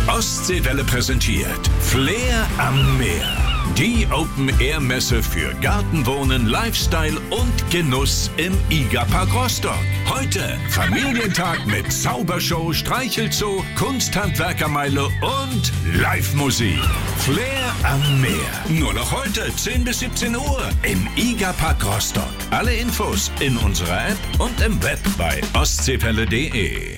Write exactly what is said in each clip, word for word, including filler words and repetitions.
Ostseewelle präsentiert Flair am Meer. Die Open-Air-Messe für Gartenwohnen, Lifestyle und Genuss im IGA-Park Rostock. Heute Familientag mit Zaubershow, Streichelzoo, Kunsthandwerkermeile und Live-Musik. Flair am Meer. Nur noch heute zehn bis siebzehn Uhr im IGA-Park Rostock. Alle Infos in unserer App und im Web bei ostseewelle punkt de.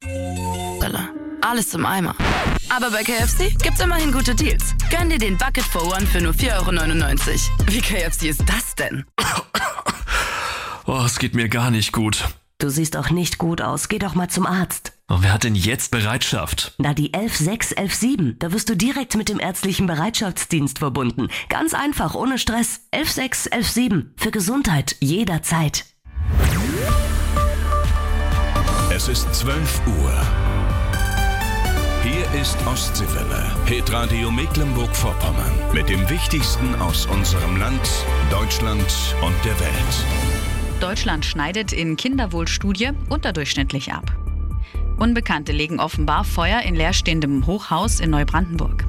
Alles zum Eimer. Aber bei K F C gibt's immerhin gute Deals. Gönn dir den Bucket for One für nur vier Euro neunundneunzig. Wie K F C ist das denn? Oh, es geht mir gar nicht gut. Du siehst auch nicht gut aus. Geh doch mal zum Arzt. Oh, wer hat denn jetzt Bereitschaft? Na, die elf sechs elf sieben. Da wirst du direkt mit dem ärztlichen Bereitschaftsdienst verbunden. Ganz einfach, ohne Stress. elf sechs elf sieben. Für Gesundheit jederzeit. Es ist zwölf Uhr. Hier ist Ostseewelle, Hitradio Mecklenburg-Vorpommern. Mit dem Wichtigsten aus unserem Land, Deutschland und der Welt. Deutschland schneidet in Kinderwohlstudie unterdurchschnittlich ab. Unbekannte legen offenbar Feuer in leerstehendem Hochhaus in Neubrandenburg.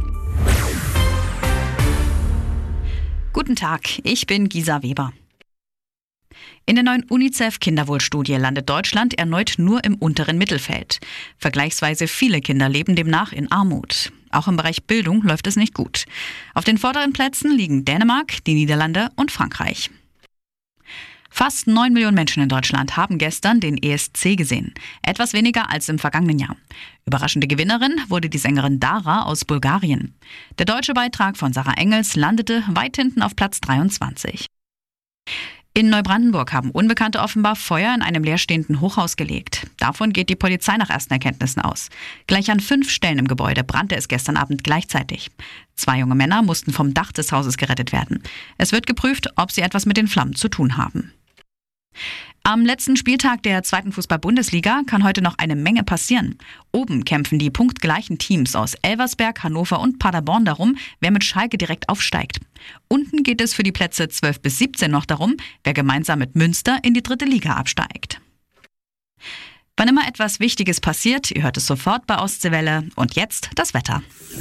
Guten Tag, ich bin Gisa Weber. In der neuen UNICEF-Kinderwohlstudie landet Deutschland erneut nur im unteren Mittelfeld. Vergleichsweise viele Kinder leben demnach in Armut. Auch im Bereich Bildung läuft es nicht gut. Auf den vorderen Plätzen liegen Dänemark, die Niederlande und Frankreich. Fast neun Millionen Menschen in Deutschland haben gestern den E S C gesehen. Etwas weniger als im vergangenen Jahr. Überraschende Gewinnerin wurde die Sängerin Dara aus Bulgarien. Der deutsche Beitrag von Sarah Engels landete weit hinten auf Platz dreiundzwanzig. In Neubrandenburg haben Unbekannte offenbar Feuer in einem leerstehenden Hochhaus gelegt. Davon geht die Polizei nach ersten Erkenntnissen aus. Gleich an fünf Stellen im Gebäude brannte es gestern Abend gleichzeitig. Zwei junge Männer mussten vom Dach des Hauses gerettet werden. Es wird geprüft, ob sie etwas mit den Flammen zu tun haben. Am letzten Spieltag der zweiten Fußball-Bundesliga kann heute noch eine Menge passieren. Oben kämpfen die punktgleichen Teams aus Elversberg, Hannover und Paderborn darum, wer mit Schalke direkt aufsteigt. Unten geht es für die Plätze zwölf bis siebzehn noch darum, wer gemeinsam mit Münster in die dritte Liga absteigt. Wann immer etwas Wichtiges passiert, ihr hört es sofort bei Ostseewelle. Und jetzt das Wetter.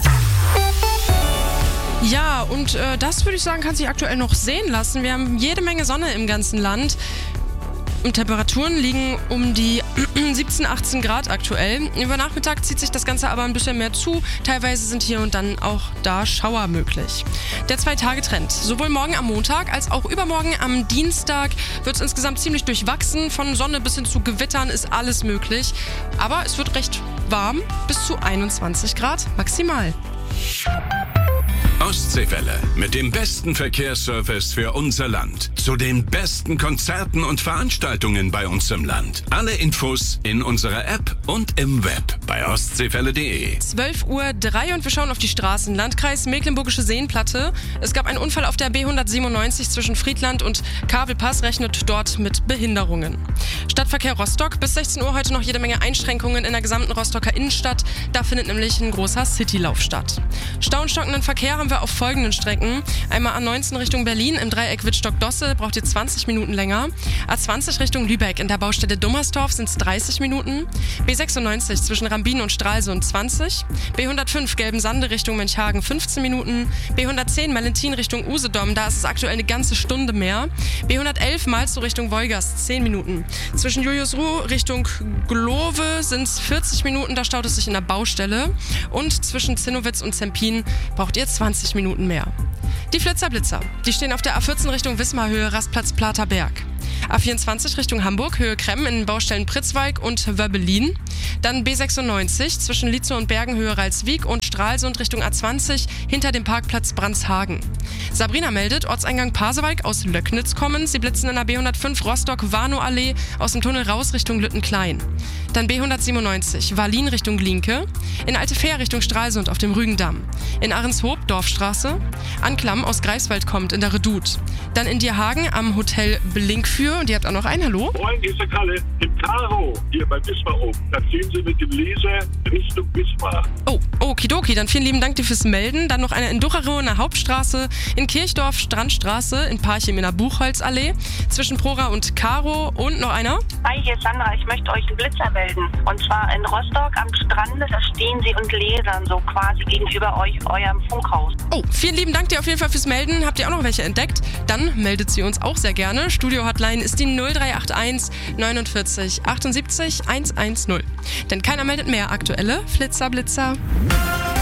Ja, und äh, das würde ich sagen, kann sich aktuell noch sehen lassen. Wir haben jede Menge Sonne im ganzen Land. Und Temperaturen liegen um die siebzehn, achtzehn Grad aktuell. Über Nachmittag zieht sich das Ganze aber ein bisschen mehr zu. Teilweise sind hier und dann auch da Schauer möglich. Der Zwei-Tage-Trend. Sowohl morgen am Montag als auch übermorgen am Dienstag wird es insgesamt ziemlich durchwachsen. Von Sonne bis hin zu Gewittern ist alles möglich. Aber es wird recht warm, bis zu einundzwanzig Grad maximal. Ostseewelle mit dem besten Verkehrsservice für unser Land. Zu den besten Konzerten und Veranstaltungen bei uns im Land. Alle Infos in unserer App und im Web bei ostseewelle punkt de. zwölf Uhr drei und wir schauen auf die Straßen. Landkreis Mecklenburgische Seenplatte. Es gab einen Unfall auf der B hundertsiebenundneunzig zwischen Friedland und Kabelpass, rechnet dort mit Behinderungen. Stadtverkehr Rostock. Bis sechzehn Uhr heute noch jede Menge Einschränkungen in der gesamten Rostocker Innenstadt. Da findet nämlich ein großer Citylauf statt. Stau und stockenden Verkehr haben wir auf folgenden Strecken. Einmal A neunzehn Richtung Berlin im Dreieck Wittstock-Dosse braucht ihr zwanzig Minuten länger. A zwanzig Richtung Lübeck in der Baustelle Dummersdorf sind es dreißig Minuten. B sechsundneunzig zwischen Rambin und Stralsund zwanzig. B hundertfünf Gelbensande Richtung Mönchhagen fünfzehn Minuten. B hundertzehn Malentin Richtung Usedom, da ist es aktuell eine ganze Stunde mehr. B hundertelf Malzow Richtung Wolgast zehn Minuten. Zwischen Juliusruh Richtung Glove sind es vierzig Minuten, da staut es sich in der Baustelle. Und zwischen Zinnowitz und Zempin braucht ihr zwanzig Minuten mehr. Die Flitzer-Blitzer, die stehen auf der A vierzehn Richtung Wismar-Höhe, Rastplatz Platerberg. A vierundzwanzig Richtung Hamburg, Höhe Kremm in den Baustellen Pritzwalk und Wöbbelin. Dann B sechsundneunzig zwischen Lietzow und Bergen, Höhe Ralswiek und Stralsund Richtung A zwanzig hinter dem Parkplatz Brandshagen. Sabrina meldet, Ortseingang Pasewalk aus Löcknitz kommen. Sie blitzen in der B hundertfünf Rostock-Warnow-Allee aus dem Tunnel raus Richtung Lüttenklein. Dann B hundertsiebenundneunzig Wallin Richtung Glinke. In Altefähr Richtung Stralsund auf dem Rügendamm. In Ahrenshoop Dorfstraße. Anklam aus Greifswald kommt in der Redoute. Dann in Dierhagen am Hotel Blinkfür. Und ihr habt auch noch ein Hallo? Moin, hier ist der Kalle. Im Karo, hier bei Wismar oben. Da ziehen Sie mit dem Laser Richtung Wismar. Oh, okidoki. Okay, dann vielen lieben Dank dir fürs Melden. Dann noch eine in Ducherow in der Hauptstraße, in Kirchdorf Strandstraße, in Parchim in der Buchholzallee, zwischen Prora und Karo und noch einer. Hi, hier ist Sandra. Ich möchte euch einen Blitzer melden. Und zwar in Rostock am Strande, da stehen sie und lasern so quasi gegenüber euch, eurem Funkhaus. Oh, vielen lieben Dank dir auf jeden Fall fürs Melden. Habt ihr auch noch welche entdeckt? Dann meldet sie uns auch sehr gerne. Studio-Hotline ist die null drei acht eins neunundvierzig achtundsiebzig hundertzehn. Denn keiner meldet mehr aktuelle Flitzer, Blitzer.